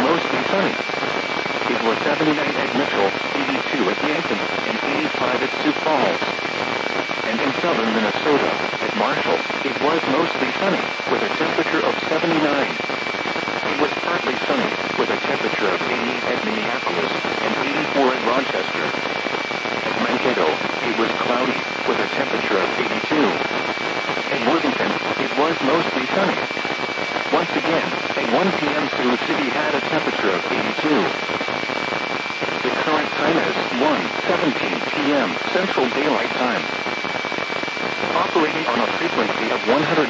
mostly sunny. It was 79 at Mitchell, 82 at Yankton, and 85 at Sioux Falls. And in southern Minnesota, at Marshall, it was mostly sunny, with a temperature of 79. It was partly sunny, with a temperature of 80 at Minneapolis, and 84 at Rochester. At Mankato, it was cloudy, with a temperature of 82. At Worthington, it was mostly sunny. Once again, at 1 p.m. Sioux City had a temperature of 82. The current time is 1:17 p.m. Central Daylight Time. Operating on a frequency of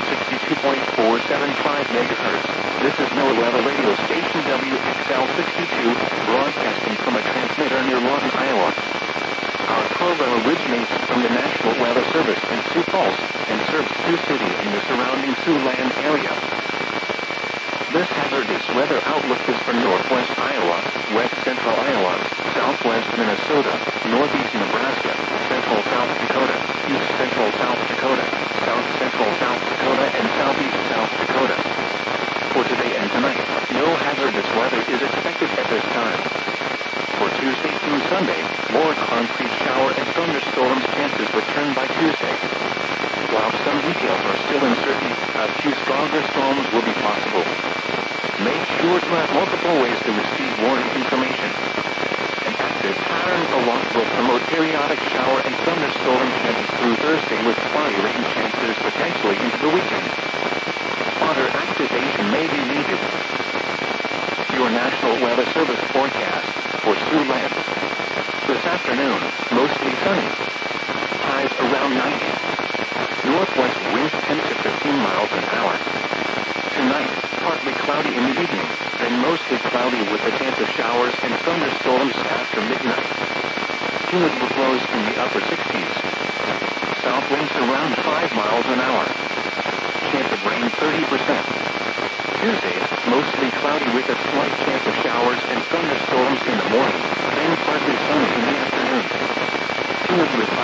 162.475 MHz, this is NOAA Weather Radio Station WXL-62, broadcasting from a transmitter near Lawton, Iowa. Our program originates from the National Weather Service in Sioux Falls and serves Sioux City and the surrounding Siouxland area. This hazardous weather outlook is for northwest Iowa, west central Iowa, southwest Minnesota, northeast Nebraska, central South Dakota, east central South Dakota, south central South Dakota, and southeast South Dakota. For today and tonight, no hazardous weather is expected at this time. For Tuesday through Sunday, more concrete shower and thunderstorms chances return by Tuesday. While some details are still uncertain, a few stronger storms will be possible. Make sure to have multiple ways to receive warning information. An active pattern along will promote periodic shower and thunderstorm chances through Thursday with spotty rain chances potentially into the weekend. Spotter activation may be needed. Your National Weather Service forecast for Siouxland. This afternoon, mostly sunny. Highs around 90. Northwest winds 10 to 15 miles an hour. Tonight, partly cloudy in the evening, then mostly cloudy with a chance of showers and thunderstorms after midnight. Humidity flows in the upper 60s. South winds around 5 miles an hour. Chance of rain 30%. Tuesday, mostly cloudy with a slight chance of showers and thunderstorms in the morning, then partly sunny in the afternoon. Humidity